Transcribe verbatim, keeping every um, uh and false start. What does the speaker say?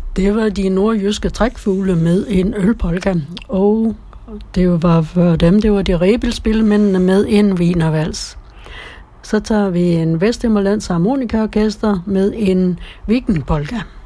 Det var de nordjyske trækfugle med en ølpolka, og det var for dem, det var de Rebildspillemændene med en wienervals. Så tager vi en Vesthimmerlands harmonikaorkester med en vikingpolka.